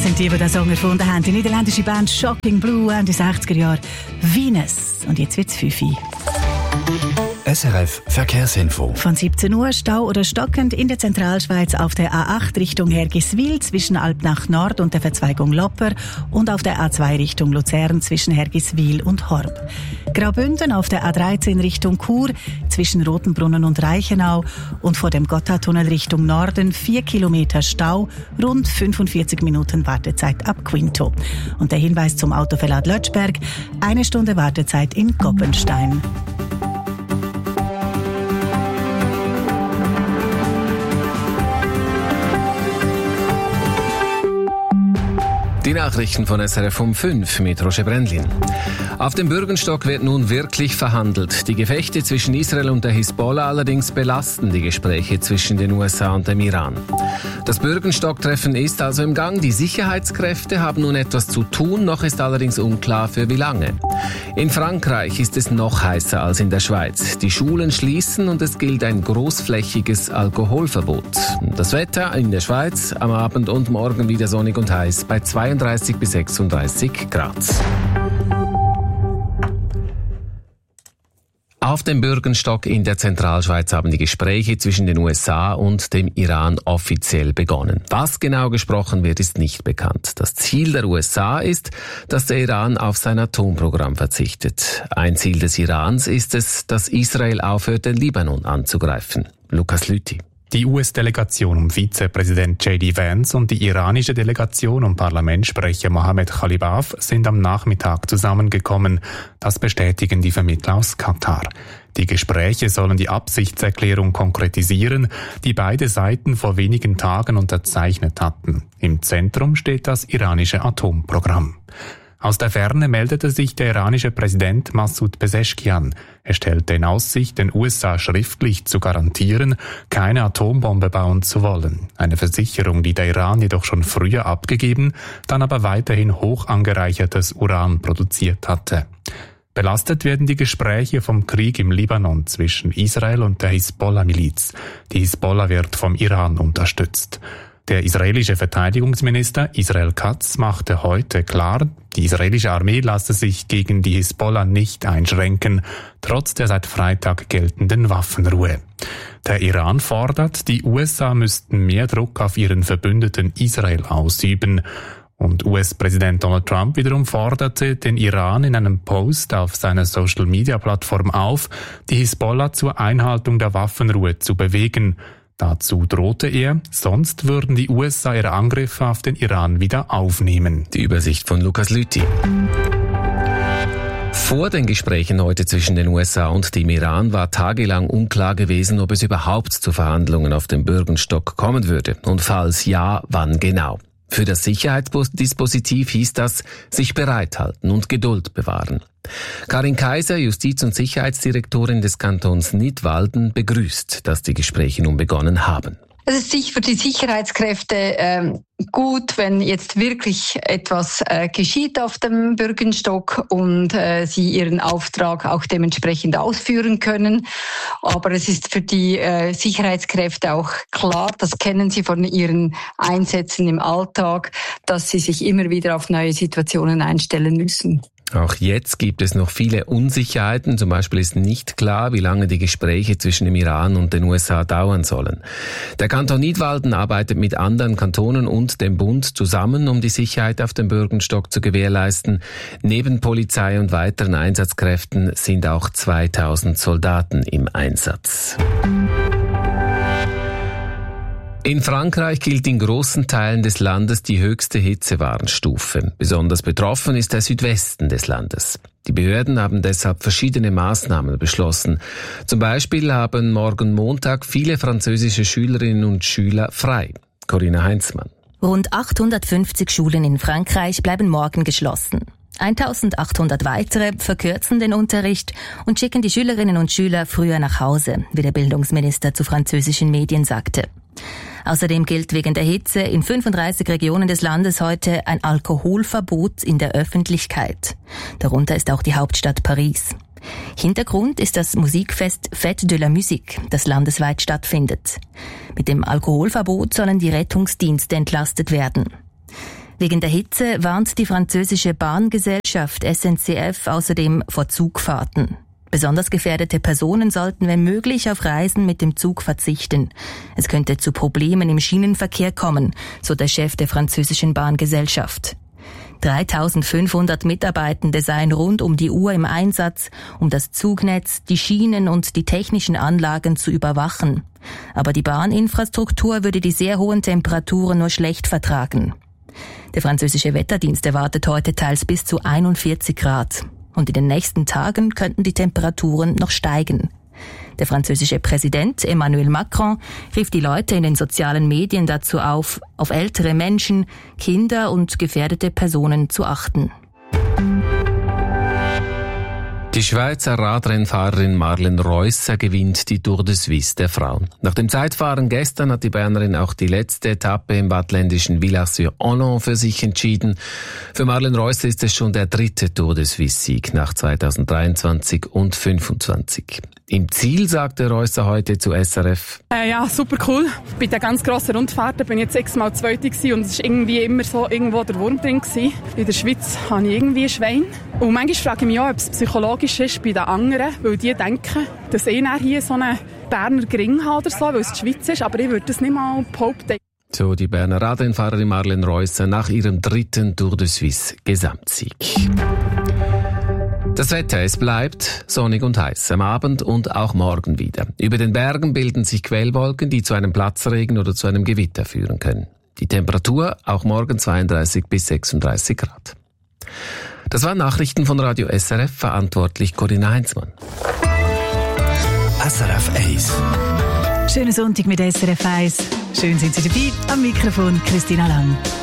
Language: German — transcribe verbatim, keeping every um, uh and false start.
Das sind die, die den Song erfunden haben. Die niederländische Band Shocking Blue Ende sechziger Jahre. Venus. Und jetzt wird's fünf Uhr. S R F Verkehrsinfo. Von siebzehn Uhr Stau oder stockend in der Zentralschweiz auf der A acht Richtung Hergiswil zwischen Alpnach Nord und der Verzweigung Lopper und auf der A zwei Richtung Luzern zwischen Hergiswil und Horb. Graubünden auf der A dreizehn Richtung Chur zwischen Rotenbrunnen und Reichenau und vor dem Gotthardtunnel Richtung Norden vier Kilometer Stau, rund fünfundvierzig Minuten Wartezeit ab Quinto. Und der Hinweis zum Autoverlad Lötschberg, eine Stunde Wartezeit in Goppenstein. Die Nachrichten von S R F um fünf mit Roger Brendlin. Auf dem Bürgenstock wird nun wirklich verhandelt. Die Gefechte zwischen Israel und der Hisbollah allerdings belasten die Gespräche zwischen den U S A und dem Iran. Das Bürgenstock-Treffen ist also im Gang. Die Sicherheitskräfte haben nun etwas zu tun, noch ist allerdings unklar für wie lange. In Frankreich ist es noch heißer als in der Schweiz. Die Schulen schließen und es gilt ein großflächiges Alkoholverbot. Das Wetter in der Schweiz am Abend und morgen wieder sonnig und heiß bei zweiunddreißig bis sechsunddreißig Grad. Auf dem Bürgenstock in der Zentralschweiz haben die Gespräche zwischen den U S A und dem Iran offiziell begonnen. Was genau gesprochen wird, ist nicht bekannt. Das Ziel der U S A ist, dass der Iran auf sein Atomprogramm verzichtet. Ein Ziel des Irans ist es, dass Israel aufhört, den Libanon anzugreifen. Lukas Lüthi. Die U S-Delegation um Vizepräsident J D Vance und die iranische Delegation um Parlamentssprecher Mohammed Khalibaf sind am Nachmittag zusammengekommen. Das bestätigen die Vermittler aus Katar. Die Gespräche sollen die Absichtserklärung konkretisieren, die beide Seiten vor wenigen Tagen unterzeichnet hatten. Im Zentrum steht das iranische Atomprogramm. Aus der Ferne meldete sich der iranische Präsident Massoud Pezeshkian. Er stellte in Aussicht, den U S A schriftlich zu garantieren, keine Atombombe bauen zu wollen. Eine Versicherung, die der Iran jedoch schon früher abgegeben, dann aber weiterhin hoch angereichertes Uran produziert hatte. Belastet werden die Gespräche vom Krieg im Libanon zwischen Israel und der Hisbollah-Miliz. Die Hisbollah wird vom Iran unterstützt. Der israelische Verteidigungsminister Israel Katz machte heute klar, die israelische Armee lasse sich gegen die Hisbollah nicht einschränken, trotz der seit Freitag geltenden Waffenruhe. Der Iran fordert, die U S A müssten mehr Druck auf ihren Verbündeten Israel ausüben. Und U S-Präsident Donald Trump wiederum forderte den Iran in einem Post auf seiner Social-Media-Plattform auf, die Hisbollah zur Einhaltung der Waffenruhe zu bewegen. Dazu drohte er, sonst würden die U S A ihre Angriffe auf den Iran wieder aufnehmen. Die Übersicht von Lukas Lüthi. Vor den Gesprächen heute zwischen den U S A und dem Iran war tagelang unklar gewesen, ob es überhaupt zu Verhandlungen auf dem Bürgenstock kommen würde. Und falls ja, wann genau. Für das Sicherheitsdispositiv hieß das, sich bereithalten und Geduld bewahren. Karin Kaiser, Justiz- und Sicherheitsdirektorin des Kantons Nidwalden, begrüßt, dass die Gespräche nun begonnen haben. Es ist sicher für die Sicherheitskräfte ähm, gut, wenn jetzt wirklich etwas äh, geschieht auf dem Bürgenstock und äh, sie ihren Auftrag auch dementsprechend ausführen können. Aber es ist für die äh, Sicherheitskräfte auch klar, das kennen sie von ihren Einsätzen im Alltag, dass sie sich immer wieder auf neue Situationen einstellen müssen. Auch jetzt gibt es noch viele Unsicherheiten. Zum Beispiel ist nicht klar, wie lange die Gespräche zwischen dem Iran und den U S A dauern sollen. Der Kanton Nidwalden arbeitet mit anderen Kantonen und dem Bund zusammen, um die Sicherheit auf dem Bürgenstock zu gewährleisten. Neben Polizei und weiteren Einsatzkräften sind auch zweitausend Soldaten im Einsatz. In Frankreich gilt in großen Teilen des Landes die höchste Hitzewarnstufe. Besonders betroffen ist der Südwesten des Landes. Die Behörden haben deshalb verschiedene Maßnahmen beschlossen. Zum Beispiel haben morgen Montag viele französische Schülerinnen und Schüler frei. Corinna Heinzmann. Rund achthundertfünfzig Schulen in Frankreich bleiben morgen geschlossen. eintausendachthundert weitere verkürzen den Unterricht und schicken die Schülerinnen und Schüler früher nach Hause, wie der Bildungsminister zu französischen Medien sagte. Außerdem gilt wegen der Hitze in fünfunddreißig Regionen des Landes heute ein Alkoholverbot in der Öffentlichkeit. Darunter ist auch die Hauptstadt Paris. Hintergrund ist das Musikfest Fête de la Musique, das landesweit stattfindet. Mit dem Alkoholverbot sollen die Rettungsdienste entlastet werden. Wegen der Hitze warnt die französische Bahngesellschaft S N C F außerdem vor Zugfahrten. Besonders gefährdete Personen sollten, wenn möglich, auf Reisen mit dem Zug verzichten. Es könnte zu Problemen im Schienenverkehr kommen, so der Chef der französischen Bahngesellschaft. dreitausendfünfhundert Mitarbeitende seien rund um die Uhr im Einsatz, um das Zugnetz, die Schienen und die technischen Anlagen zu überwachen. Aber die Bahninfrastruktur würde die sehr hohen Temperaturen nur schlecht vertragen. Der französische Wetterdienst erwartet heute teils bis zu einundvierzig Grad. Und in den nächsten Tagen könnten die Temperaturen noch steigen. Der französische Präsident Emmanuel Macron rief die Leute in den sozialen Medien dazu auf, auf ältere Menschen, Kinder und gefährdete Personen zu achten. Die Schweizer Radrennfahrerin Marlene Reusser gewinnt die Tour de Suisse der Frauen. Nach dem Zeitfahren gestern hat die Bernerin auch die letzte Etappe im waadtländischen Villars-sur-Holon für sich entschieden. Für Marlene Reusser ist es schon der dritte Tour de Suisse-Sieg nach zweitausenddreiundzwanzig und zweitausendfünfundzwanzig. Im Ziel sagte Reusser heute zu S R F. Äh, ja, super cool. Bei den ganz grossen Rundfahrten bin ich jetzt sechsmal Zweite gewesen und es war irgendwie immer so irgendwo der Wurm drin gewesen. In der Schweiz habe ich irgendwie ein Schwein. Und manchmal frage ich mich auch, ob es psychologisch ist bei den anderen, weil die denken, dass ich hier so einen Berner Gring habe oder so, weil es die Schweiz ist, aber ich würde das nicht mal behaupten. So die Berner Radrennfahrerin Marlene Reusser nach ihrem dritten Tour de Suisse Gesamtsieg. Das Wetter, es bleibt sonnig und heiß, am Abend und auch morgen wieder. Über den Bergen bilden sich Quellwolken, die zu einem Platzregen oder zu einem Gewitter führen können. Die Temperatur auch morgen zweiunddreißig bis sechsunddreißig Grad. Das waren Nachrichten von Radio S R F, verantwortlich Corinna Heinzmann. S R F eins. Schönen Sonntag mit S R F eins. Schön sind Sie dabei. Am Mikrofon Christina Lang.